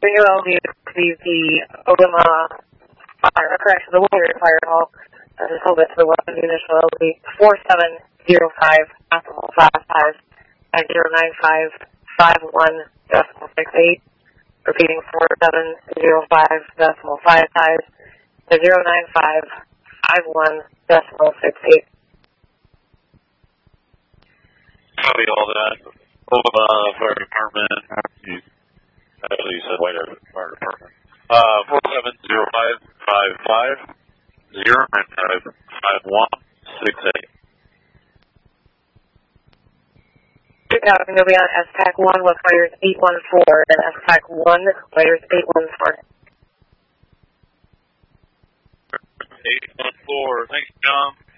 Bingo LV received the Oklahoma fire, correction, the Warrior fire call. This is over to the weapon initial LV 4705 decimal 55 at 09551.68. Repeating 4705 decimal 55 to 09551.68. Copy all that. Oklahoma Fire Department. Actually, you said White Oak Fire Department. 470555 0955168. Going to be on STAC 1 with fighters 814 and STAC 1 fighters 814. 814. Thanks, John.